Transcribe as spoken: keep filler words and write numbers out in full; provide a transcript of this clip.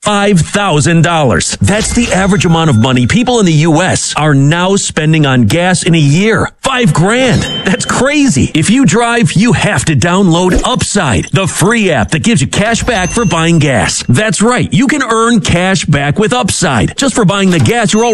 five thousand dollars. That's the average amount of money people in the U S are now spending on gas in a year. Five grand. That's crazy. If you drive, you have to download Upside, the free app that gives you cash back for buying gas. That's right. You can earn cash back with Upside just for buying the gas you're